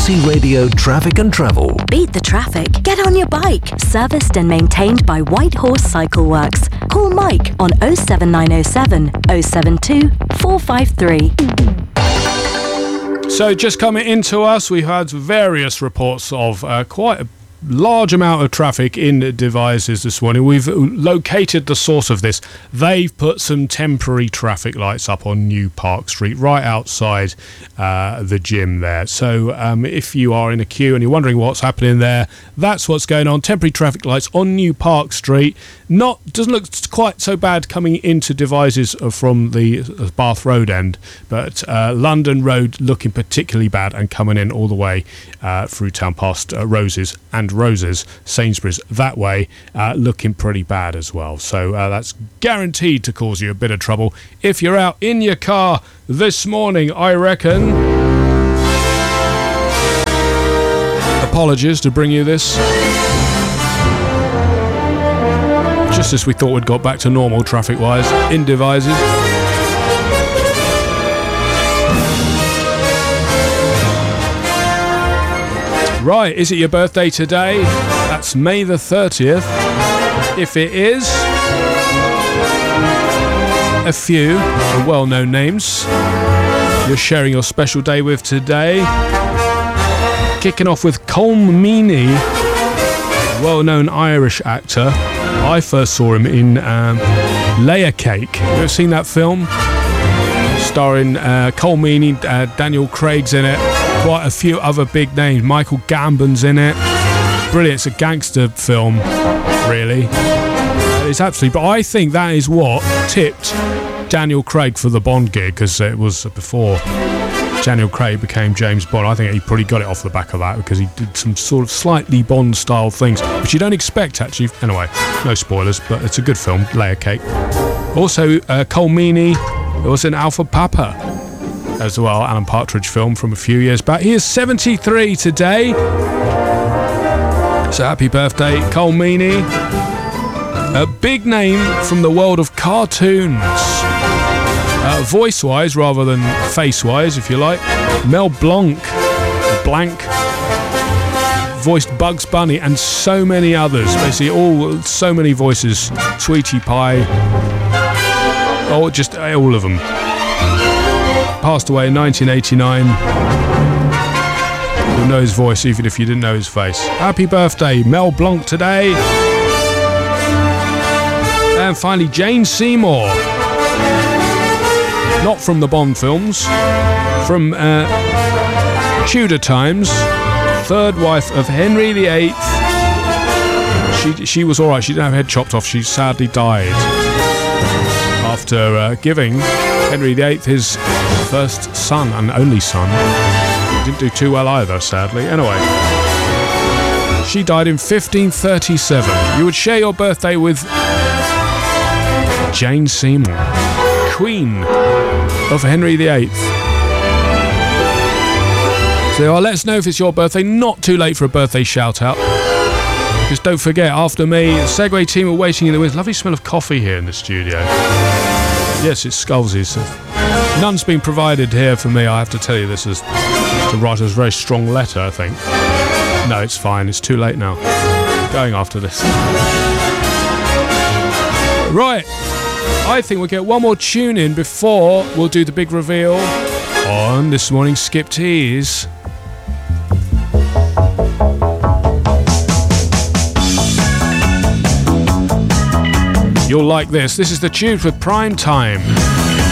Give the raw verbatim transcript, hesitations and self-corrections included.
Liberty Radio Traffic and Travel. Beat the traffic. Get on your bike. Serviced and maintained by White Horse Cycle Works. Call Mike on oh seven nine oh seven, oh seven two, four five three. So just coming into us, we've had various reports of uh, quite a large amount of traffic in Devizes this morning. We've located the source of this. They've put some temporary traffic lights up on New Park Street right outside uh, the gym there. So um, if you are in a queue and you're wondering what's happening there, that's what's going on. Temporary traffic lights on New Park Street. Not doesn't look quite so bad coming into Devizes from the Bath Road end, but uh, London Road looking particularly bad and coming in all the way uh, through town past uh, Roses and Roses, Sainsbury's that way, uh, looking pretty bad as well. So uh, that's guaranteed to cause you a bit of trouble if you're out in your car this morning, I reckon. Apologies to bring you this. Just as we thought we'd got back to normal traffic-wise in Devizes. Right, is it your birthday today? That's May the thirtieth. If it is, a few well-known names you're sharing your special day with today. Kicking off with Colm Meaney, well-known Irish actor. I first saw him in um, Layer Cake. You ever seen that film? Starring uh, Colm Meaney, uh, Daniel Craig's in it. Quite a few other big names. Michael Gambon's in it. Brilliant. It's a gangster film, really. It's absolutely... But I think that is what tipped Daniel Craig for the Bond gig, because it was before Daniel Craig became James Bond. I think he probably got it off the back of that, because he did some sort of slightly Bond-style things, which you don't expect, actually. Anyway, no spoilers, but it's a good film, Layer Cake. Also, uh, Colm Meaney was in Alpha Papa as well, Alan Partridge film from a few years back. He is seventy-three today. So happy birthday, Colm Meaney. A big name from the world of cartoons. Uh, voice-wise rather than face-wise, if you like. Mel Blanc, Blanc, voiced Bugs Bunny and so many others. Basically, all so many voices. Sweetie Pie. Oh, just all of them. Passed away in nineteen eighty-nine. You'll know his voice even if you didn't know his face. Happy birthday, Mel Blanc today. And finally, Jane Seymour. Not from the Bond films, from uh, Tudor times. Third wife of Henry the Eighth. She she was all right. She didn't have her head chopped off. She sadly died after uh, giving Henry the Eighth his first son and only son. He didn't do too well either, sadly. Anyway, she died in fifteen thirty-seven. You would share your birthday with Jane Seymour, Queen of Henry the Eighth. So uh, let us know if it's your birthday. Not too late for a birthday shout-out. Because don't forget, after me, the Segway team are waiting in the wings. Lovely smell of coffee here in the studio. Yes, it's Scully's. None's been provided here for me. I have to tell you, this is to write a very strong letter, I think. No, it's fine. It's too late now. I'm going after this. Right. I think we'll get one more tune in before we'll do the big reveal on this morning's Skip Tease. You'll like this. This is the Tubes with Prime Time.